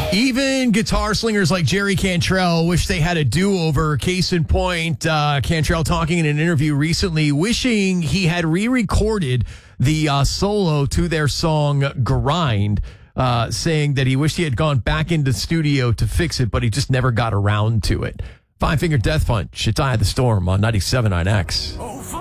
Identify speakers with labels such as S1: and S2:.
S1: Even guitar slingers like Jerry Cantrell wish they had a do-over. Case in point, Cantrell talking in an interview recently, wishing he had re-recorded the solo to their song Grind, saying that he wished he had gone back into the studio to fix it, but he just never got around to it. Five Finger Death Punch, it's Eye of the Storm on 97.9X.